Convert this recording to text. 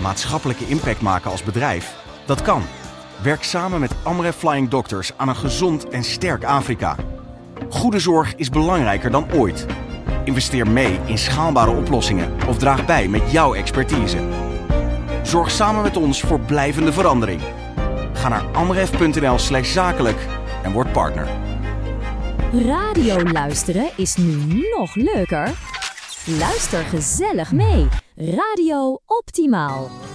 Maatschappelijke impact maken als bedrijf? Dat kan. Werk samen met Amref Flying Doctors aan een gezond en sterk Afrika. Goede zorg is belangrijker dan ooit. Investeer mee in schaalbare oplossingen of draag bij met jouw expertise. Zorg samen met ons voor blijvende verandering. Ga naar amref.nl/zakelijk en word partner. Radio luisteren is nu nog leuker. Luister gezellig mee. Radio Optimaal.